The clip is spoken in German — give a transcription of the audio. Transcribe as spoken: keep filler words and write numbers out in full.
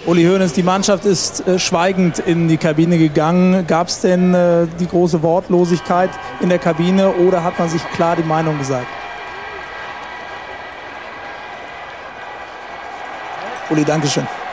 Uli Hoeneß, die Mannschaft ist äh, schweigend in die Kabine gegangen. Gab es denn äh, die große Wortlosigkeit in der Kabine oder hat man sich klar die Meinung gesagt? Uli, Dankeschön.